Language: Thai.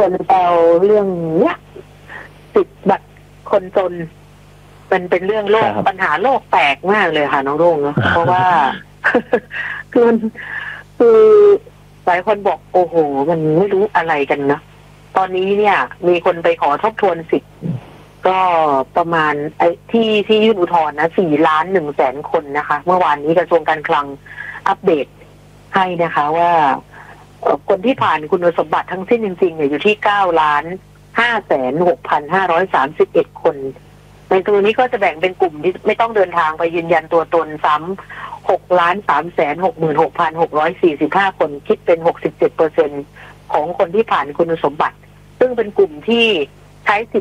ส่วนแปลเรื่องเนี้ยสิทธิบัตรคนจนมันเป็นเรื่องโลกปัญหาโลกแตกมากเลยค่ะน้องรุ่งเนาะเพราะว่า คือหลายคนบอกโอ้โหมันไม่รู้อะไรกันนะตอนนี้เนี่ยมีคนไปขอทบทวนสิทธิ์ก็ประมาณที่ยื่นอุทธรณ์นะ4,100,000 คนนะคะเมื่อวานนี้กระทรวงการคลังอัปเดตให้นะคะว่าคนที่ผ่านคุณสมบัติทั้งสิ้นจริงๆเนี่ยอยู่ที่9,506,531 คนในตัวนี้ก็จะแบ่งเป็นกลุ่มที่ไม่ต้องเดินทางไปยืนยันตัวตนซ้ำ6,366,645 คนคิดเป็น 67% ของคนที่ผ่านคุณสมบัติซึ่งเป็นกลุ่มที่ใช้สิ